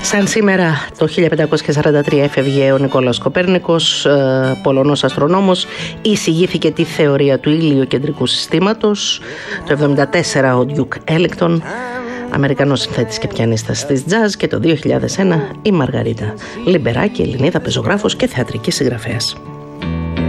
Σαν σήμερα το 1543 έφευγε ο Νικόλαος Κοπέρνικος, Πολωνός αστρονόμος, εισηγήθηκε τη θεωρία του ηλιοκεντρικού συστήματος. Το 1974 ο Ντιούκ Έλιγκτον, Αμερικανός συνθέτης και πιανίστας της jazz, και το 2001 η Μαργαρίτα Λιμπεράκη, Ελληνίδα πεζογράφος και θεατρική συγγραφέας.